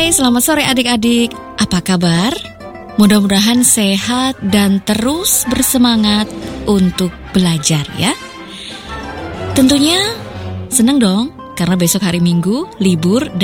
Hai, selamat sore adik-adik. Apa kabar? Mudah-mudahan sehat dan terus bersemangat untuk belajar ya. Tentunya senang dong karena besok hari Minggu libur